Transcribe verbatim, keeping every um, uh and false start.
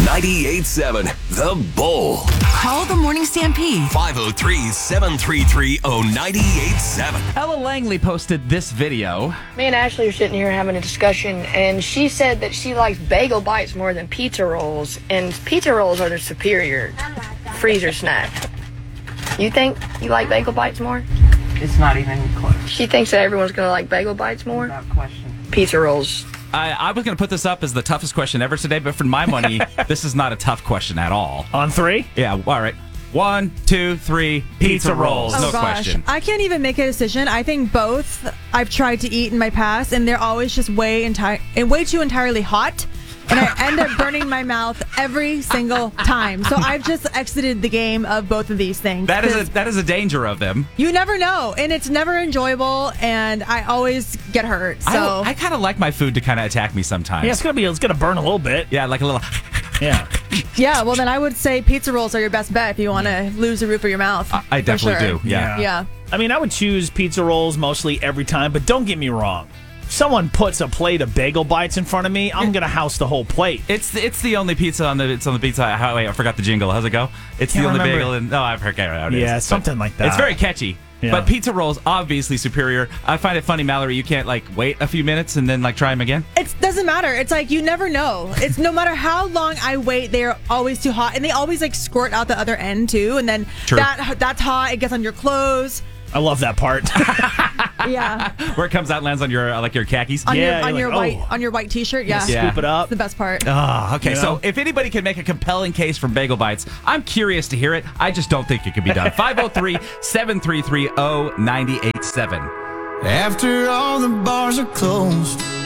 ninety-eight point seven The Bull. Call the Morning Stampede. five oh three, seven three three, oh nine eight seven. Ella Langley posted this video. Me and Ashley are sitting here having a discussion, and she said that she likes bagel bites more than pizza rolls, and pizza rolls are the superior freezer snack. You think you like bagel bites more? It's not even close. She thinks that everyone's going to like bagel bites more? Without question. Pizza rolls. I, I was going to put this up as the toughest question ever today, but for my money, this is not a tough question at all. On three? Yeah, all right. One, two, three, pizza, Pizza rolls. rolls. No Oh, gosh. question. I can't even make a decision. I think both I've tried to eat in my past, and they're always just way enti- and way too entirely hot. And I end up burning my mouth every single time. So I've just exited the game of both of these things. That is a 'cause that is a danger of them. You never know, and it's never enjoyable, and I always get hurt. So I, I kind of like my food to kind of attack me sometimes. Yeah, it's gonna be. It's gonna burn a little bit. Yeah, like a little. Yeah. yeah, well then I would say pizza rolls are your best bet if you want to lose the roof of your mouth. I, I for definitely sure. do. Yeah. Yeah. I mean, I would choose pizza rolls mostly every time, but don't get me wrong. If someone puts a plate of bagel bites in front of me, I'm gonna house the whole plate. It's it's the only pizza on the it's on the pizza. How, wait, I forgot the jingle. How's it go? It's Can't the only remember. bagel. And, no, I forget how it is. Yeah, But something like that. It's very catchy. Yeah. But pizza rolls obviously superior. I find it funny, Mallory. You can't like wait a few minutes and then like try them again. It doesn't matter. It's like you never know. It's no matter how long I wait, they're always too hot, and they always like squirt out the other end too. And then True. that that's hot. It gets on your clothes. I love that part. Yeah, Where it comes out and lands on your uh, like your khakis. on Yeah, your on you're your like, white oh. on your white T-shirt. Yeah, Yeah. Scoop it up. It's the best part. Oh, okay. You know? So if anybody can make a compelling case for bagel bites, I'm curious to hear it. I just don't think it can be done. five oh three, seven three three, oh nine eight seven. After all the bars are closed,